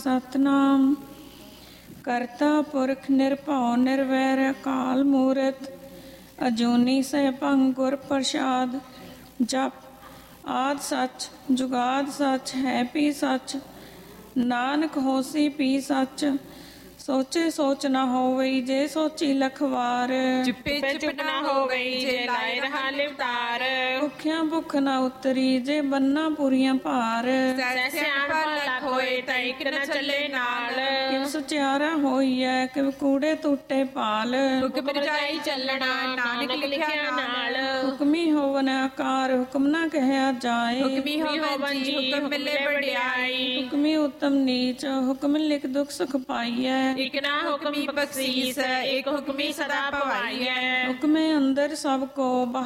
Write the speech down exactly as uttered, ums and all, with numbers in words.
ਸਤਨਾਮ ਕਰਤਾ ਪੁਰਖ ਨਿਰਭਉ ਨਿਰਵੈਰ ਅਕਾਲ ਮੂਰਤ ਅਜੂਨੀ ਸੈਭੰ ਗੁਰ ਪ੍ਰਸਾਦ। ਜਪ ਆਦਿ ਸੱਚ ਜੁਗਾਦ ਸੱਚ ਹੈ ਪੀ ਸੱਚ ਨਾਨਕ ਹੋਸੀ ਪੀ ਸੱਚ। ਸੋਚੇ ਸੋਚ ਨਾ ਹੋਵਈ ਜੇ ਸੋਚੀ ਲਖ ਵਾਰ ਚੁੱਪੇ ਚੁੱਪ ਨਾ ਹੋ ਗਈ ਜੇ ਲਾਏ ਰਹਾ ਲਿਵਤਾਰ। ਭੁੱਖਿਆਂ ਭੁੱਖ ਨਾ ਉਤਰੀ ਜੇ ਬੰਨਾ ਪੂਰੀਆਂ ਭਾਰ। ਸਿਆਣਪਾ ਲੱਖ ਹੋਏ ਤਾਂ ਇੱਕ ਨਾ ਚੱਲੇ ਨਾਲ। ਕਿਵ ਸੁਚਿਆਰਾ ਹੋਈਐ ਕਿਵ ਕੂੜੇ ਟੂਟੇ ਪਾਲ। ਹੁਕਮ ਰਜਾਈ ਚੱਲਣਾ ਨਾਨਕ ਲਿਖਿਆ ਨਾਲ। ਹੁਕਮੀ ਹੋਵਨ ਆਕਾਰ ਹੁਕਮ ਨਾ ਕਹਿਆ ਜਾਏ। ਹੁਕਮੀ ਹੋਵਨ ਜੀ ਹੁਕਮ ਮਿਲੇ ਵਡਿਆਈ। ਹੁਕਮੀ ਉਤਮ ਨੀਚ ਹੁਕਮ ਲਿਖ ਦੁਖ ਸੁਖ ਪਾਈਐ। ਇਕ ਨਾ ਹੁਕਮੀ ਬਖਸ਼ੀਸ ਇੱਕ ਹੁਕਮੀ ਸਦਾ ਭਵਾਈਐ। ਹੁਕਮੇ ਅੰਦਰ ਸਭ ਕੋ